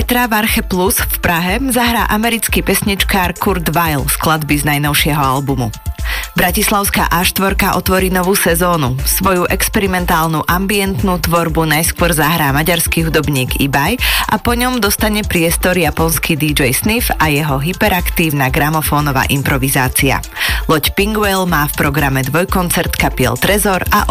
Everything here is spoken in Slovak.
Zajtra v Arche Plus v Prahe zahrá americký pesničkár Kurt Weill skladby z najnovšieho albumu. Bratislavská A4 otvorí novú sezónu. Svoju experimentálnu ambientnú tvorbu najskôr zahrá maďarský hudobník Ibaj a po ňom dostane priestor japonský DJ Sniff a jeho hyperaktívna gramofónová improvizácia. Loď Pingwell má v programe dvojkoncert kapiel Trezor a